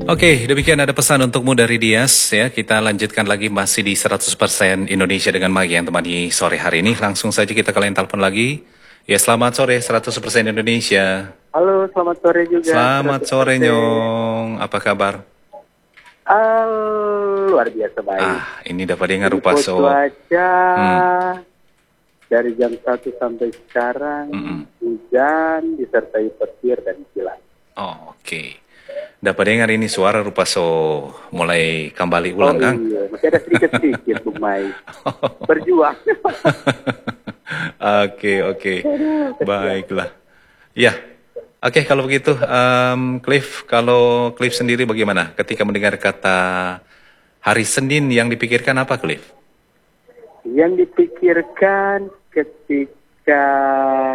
Oke, demikian ada pesan untukmu dari Dias ya. Kita lanjutkan lagi masih di 100% Indonesia dengan Magi yang temani sore hari ini. Langsung saja kita kalian telepon lagi. Ya, selamat sore 100% Indonesia. Halo, selamat sore juga. Selamat sore 100%. Nyong. Apa kabar? Luar biasa baik. Ini dapat dengar Info rupa so. cuaca dari jam 1 sampai sekarang hujan disertai petir dan kilat. Oh, oke. Dapat dengar ini suara rupa so mulai kembali ulang kan? Iya, masih ada sedikit-sedikit Bung Mai. Berjuang. Oke. Baiklah. Ya. Oke, kalau begitu, Cliff, kalau Cliff sendiri bagaimana? Ketika mendengar kata hari Senin yang dipikirkan apa, Cliff? Yang dipikirkan ketika